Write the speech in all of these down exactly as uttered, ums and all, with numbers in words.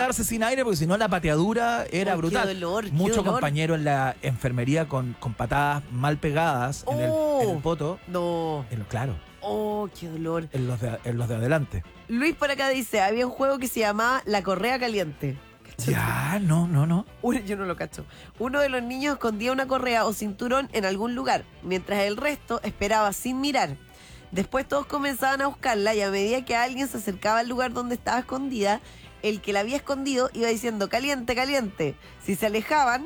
quedarse sin aire porque si no la pateadura era oh, brutal. Qué dolor, qué Mucho dolor. compañero en la enfermería con, con patadas mal pegadas oh, en, el, en el poto. No. En lo, claro. Oh, qué dolor. En los, de, en los de adelante. Luis por acá dice, había un juego que se llamaba La Correa Caliente. Ya, no, no, no. Uno, yo no lo cacho. Uno de los niños escondía una correa o cinturón en algún lugar, mientras el resto esperaba sin mirar. Después todos comenzaban a buscarla y a medida que alguien se acercaba al lugar donde estaba escondida, el que la había escondido iba diciendo caliente, caliente. Si se alejaban,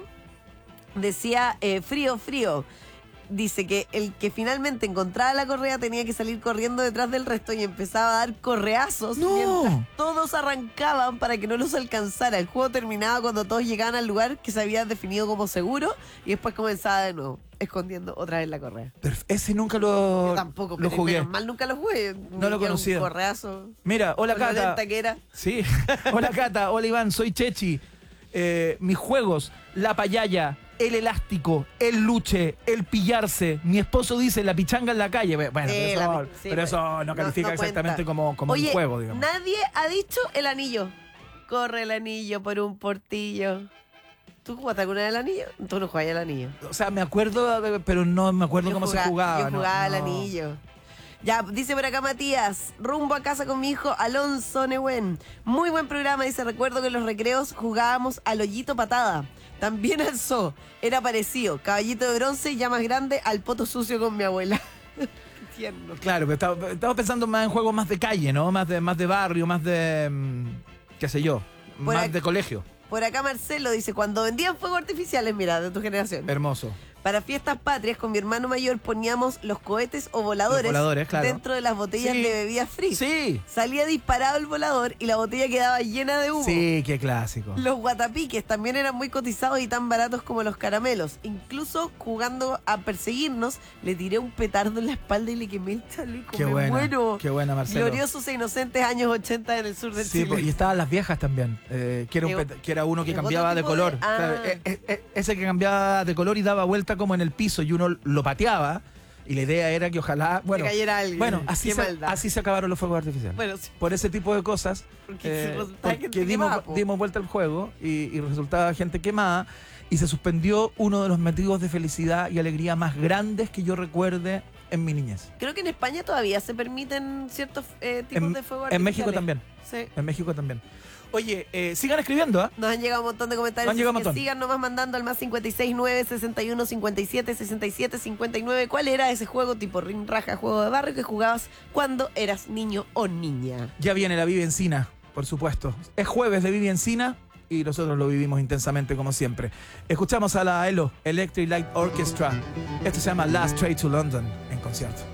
decía eh, frío, frío. Dice que el que finalmente encontraba la correa tenía que salir corriendo detrás del resto y empezaba a dar correazos ¡No! mientras todos arrancaban para que no los alcanzara. El juego terminaba cuando todos llegaban al lugar que se había definido como seguro y después comenzaba de nuevo, escondiendo otra vez la correa. Pero ese nunca lo, Yo tampoco, lo pero jugué. menos mal nunca lo jugué. No lo conocía. Un correazo. Mira, hola Con lo Cata. lenta que era. Sí, hola Cata, hola Iván, soy Chechi. Eh, mis juegos, la payaya, el elástico, el luche, el pillarse. Mi esposo dice la pichanga en la calle. Bueno, Sí, pero, la- eso, sí, pero eso no no- califica no exactamente cuenta. como, como Oye, un juego, digamos. nadie ha dicho el anillo. Corre el anillo por un portillo. ¿Tú jugaste alguna vez el anillo? Tú no jugabas el anillo. O sea, me acuerdo, de- pero no me acuerdo Yo cómo jugaba- se jugaba. Yo no, jugaba el no. anillo. Ya, dice por acá Matías, rumbo a casa con mi hijo Alonso Nehuen. Muy buen programa, dice, recuerdo que en los recreos jugábamos al hoyito patada. También al zoo, era parecido, caballito de bronce ya más grande al poto sucio con mi abuela. Qué tierno. Claro, pero estaba, estaba pensando más en juegos más de calle, ¿no? Más de, más de barrio, más de, mm, qué sé yo, Por más ac- de colegio. Por acá Marcelo dice, cuando vendían fuegos artificiales, mira, de tu generación. Hermoso. Para fiestas patrias, con mi hermano mayor poníamos los cohetes o voladores, Los voladores, claro. dentro de las botellas Sí. de bebidas frías. Sí. Salía disparado el volador y la botella quedaba llena de humo. Sí, qué clásico. Los guatapiques también eran muy cotizados y tan baratos como los caramelos. Incluso jugando a perseguirnos, le tiré un petardo en la espalda y le quemé el chaleco. Qué Me buena, muero. qué buena, Marcelo. Gloriosos e inocentes años ochenta en el sur del Sí, Chile. po- y estaban las viejas también, eh, que, era un ¿Qué- pet- que era uno que qué cambiaba otro de tipo color. de- ah. Claro, e- e- e- ese que cambiaba de color y daba vuelta como en el piso y uno lo pateaba y la idea era que ojalá, bueno, cayera alguien. bueno así, Qué se, maldad. así se acabaron los fuegos artificiales. Bueno, sí. Por ese tipo de cosas, Porque eh, si resultaba porque gente dimos, quemada, po. dimos vuelta al juego y, y resultaba gente quemada y se suspendió uno de los motivos de felicidad y alegría más grandes que yo recuerde en mi niñez. Creo que en España todavía se permiten ciertos eh, tipos En, de fuegos en México artificiales. también. Sí. En México también. Oye, eh, sigan escribiendo, ¿ah? Nos han llegado un montón de comentarios. Nos han llegado un así que montón. sigan nomás mandando al más cincuenta y seis nueve, sesenta y uno, cincuenta y siete, sesenta y siete, cincuenta y nueve. ¿Cuál era ese juego tipo ring raja, juego de barrio que jugabas cuando eras niño o niña? Ya viene la Vivi Encina, por supuesto. Es jueves de Vivi Encina y nosotros lo vivimos intensamente como siempre. Escuchamos a la E L O, Electric Light Orchestra. Esto se llama Last Train to London, en concierto.